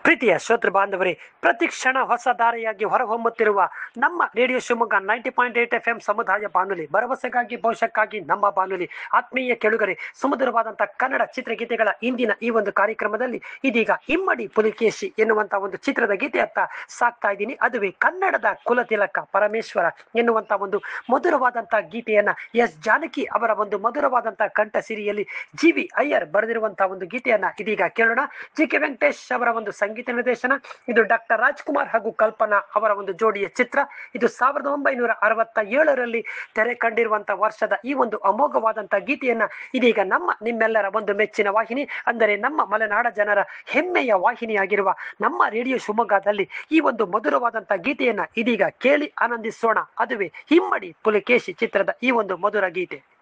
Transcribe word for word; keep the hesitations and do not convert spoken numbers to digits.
ಪ್ರೀತಿಯ ಶ್ರೋತೃ ಬಾಂಧವರೇ, ಪ್ರತಿ ಕ್ಷಣ ಹೊಸ ಧಾರೆಯಾಗಿ ಹೊರಹೊಮ್ಮುತ್ತಿರುವ ನಮ್ಮ radio Shivamogga ninety point eight F M ಸಮುದಾಯ ಬಾನುಲಿ, ಭರವಸೆಗಾಗಿ ಭವಿಷ್ಯಕ್ಕಾಗಿ ನಮ್ಮ ಬಾನುಲಿ. ಆತ್ಮೀಯ ಕೆಳುಗರೆ, ಸುಮಧುರವಾದಂತಹ ಕನ್ನಡ ಚಿತ್ರಗೀತೆಗಳ ಇಂದಿನ ಈ ಒಂದು ಕಾರ್ಯಕ್ರಮದಲ್ಲಿ ಇದೀಗ ಇಮ್ಮಡಿ ಪುಲಿಕೇಶಿ ಎನ್ನುವಂತಹ ಒಂದು ಚಿತ್ರದ ಗೀತೆಯತ್ತ ಸಾಕ್ತಾ ಇದ್ದೀನಿ. ಅದುವೇ ಕನ್ನಡದ ಕುಲತಿಲಕ ಪರಮೇಶ್ವರ ಎನ್ನುವಂತಹ ಒಂದು ಮಧುರವಾದಂತಹ ಗೀತೆಯನ್ನ ಎಸ್ ಜಾನಕಿ ಅವರ ಒಂದು ಮಧುರವಾದಂತಹ ಕಂಠ ಸಿರಿಯಲ್ಲಿ ಜಿ ವಿ ಅಯ್ಯರ್ ಬರೆದಿರುವಂತಹ ಒಂದು ಗೀತೆಯನ್ನ ಇದೀಗ ಕೇಳೋಣ. ಜಿ ಕೆ ವೆಂಕಟೇಶ್ ಅವರ ಒಂದು ಸಂಗೀತ ನಿರ್ದೇಶನ. ಇದು ಡಾಕ್ಟರ್ ರಾಜ್ಕುಮಾರ್ ಹಾಗೂ ಕಲ್ಪನಾ ಅವರ ಒಂದು ಜೋಡಿಯ ಚಿತ್ರ. ಇದು ಸಾವಿರದ ಒಂಬೈನೂರ ಅರವತ್ತ ಏಳರಲ್ಲಿ ತೆರೆ ಕಂಡಿರುವಂತಹ ವರ್ಷದ ಈ ಒಂದು ಅಮೋಘವಾದಂತಹ ಗೀತೆಯನ್ನ ಇದೀಗ ನಮ್ಮ ನಿಮ್ಮೆಲ್ಲರ ಒಂದು ಮೆಚ್ಚಿನ ವಾಹಿನಿ, ಅಂದರೆ ನಮ್ಮ ಮಲೆನಾಡ ಜನರ ಹೆಮ್ಮೆಯ ವಾಹಿನಿಯಾಗಿರುವ ನಮ್ಮ ರೇಡಿಯೋ ಶಿವಮೊಗ್ಗದಲ್ಲಿ ಈ ಒಂದು ಮಧುರವಾದಂತಹ ಗೀತೆಯನ್ನ ಇದೀಗ ಕೇಳಿ ಆನಂದಿಸೋಣ. ಅದುವೇ ಹಿಮ್ಮಡಿ ಪುಲಿಕೇಶಿ ಚಿತ್ರದ ಈ ಒಂದು ಮಧುರ ಗೀತೆ.